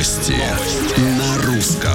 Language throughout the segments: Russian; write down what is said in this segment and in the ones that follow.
Новости на русском.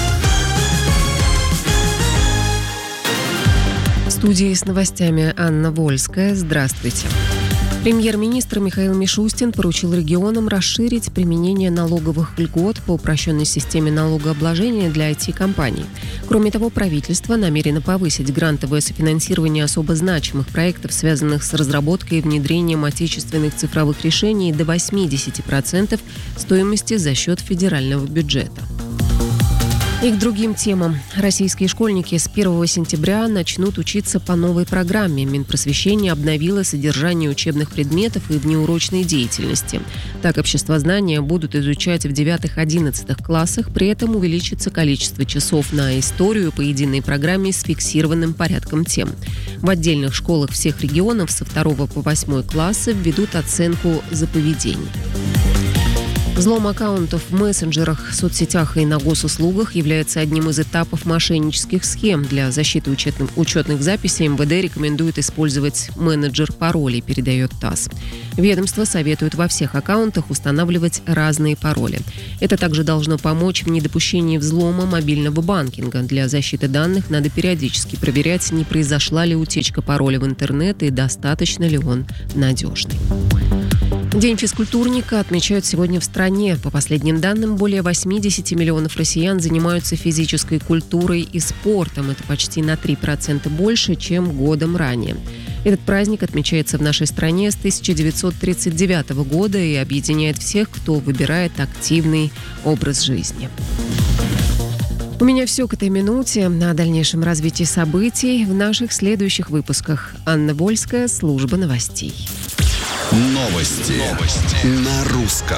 В студии с новостями Анна Вольская. Здравствуйте. Премьер-министр Михаил Мишустин поручил регионам расширить применение налоговых льгот по упрощенной системе налогообложения для IT-компаний. Кроме того, правительство намерено повысить грантовое софинансирование особо значимых проектов, связанных с разработкой и внедрением отечественных цифровых решений, до 80% стоимости за счет федерального бюджета. И к другим темам. Российские школьники с 1 сентября начнут учиться по новой программе. Минпросвещение обновило содержание учебных предметов и внеурочной деятельности. Так, обществознание будут изучать в 9-11 классах, при этом увеличится количество часов на историю по единой программе с фиксированным порядком тем. В отдельных школах всех регионов со 2 по 8 классы введут оценку за поведение. Взлом аккаунтов в мессенджерах, соцсетях и на госуслугах является одним из этапов мошеннических схем. Для защиты учетных записей МВД рекомендует использовать менеджер паролей, передает ТАСС. Ведомство советует во всех аккаунтах устанавливать разные пароли. Это также должно помочь в недопущении взлома мобильного банкинга. Для защиты данных надо периодически проверять, не произошла ли утечка пароля в интернет и достаточно ли он надежный. День физкультурника отмечают сегодня в стране. По последним данным, более 80 миллионов россиян занимаются физической культурой и спортом. Это почти на 3% больше, чем годом ранее. Этот праздник отмечается в нашей стране с 1939 года и объединяет всех, кто выбирает активный образ жизни. У меня все к этой минуте. О дальнейшем развитии событий в наших следующих выпусках. Анна Вольская, служба новостей. Новости на русском.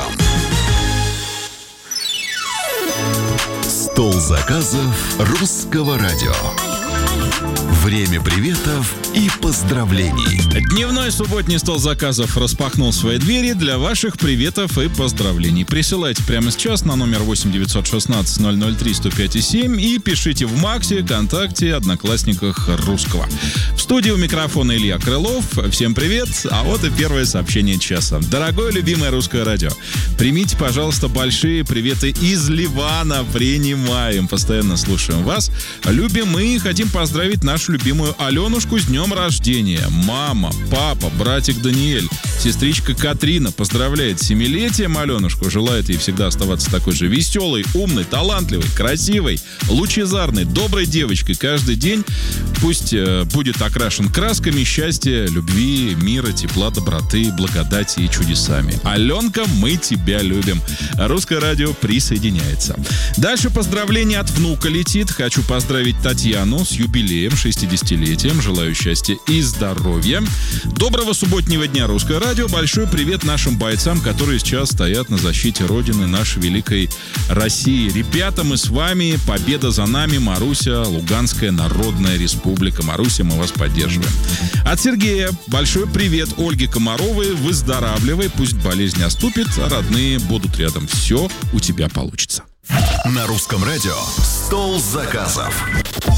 Стол заказов русского радио. Время приветов и поздравлений. Дневной субботний стол заказов распахнул свои двери для ваших приветов и поздравлений. Присылайте прямо сейчас на номер 8 916 003 105 7 и пишите в Максе, ВКонтакте, Одноклассниках русского. В студии у микрофона Илья Крылов. Всем привет. А вот и первое сообщение часа. Дорогое любимое русское радио, примите, пожалуйста, большие приветы из Ливана. Принимаем. Постоянно слушаем вас. Любим и хотим поздравить нашу любимую Аленушку с днем рождения. Мама, папа, братик Даниэль, сестричка Катрина поздравляет с 7-летием Аленушку. Желает ей всегда оставаться такой же веселой, умной, талантливой, красивой, лучезарной, доброй девочкой. Каждый день пусть будет окрашен красками счастья, любви, мира, тепла, доброты, благодати и чудесами. Аленка, мы тебя любим. Русское радио присоединяется. Дальше поздравление от внука летит. Хочу поздравить Татьяну с юбилеем, 60-летием. Желаю счастья и здоровья. Доброго субботнего дня, Русское радио. Большой привет нашим бойцам, которые сейчас стоят на защите Родины нашей великой России. Ребята, мы с вами. Победа за нами. Маруся, Луганская Народная Республика. Маруся, мы вас поддерживаем. От Сергея большой привет Ольге Комаровой. Выздоравливай. Пусть болезнь оступит, а родные будут рядом. Все у тебя получится. На русском радио «Стол заказов».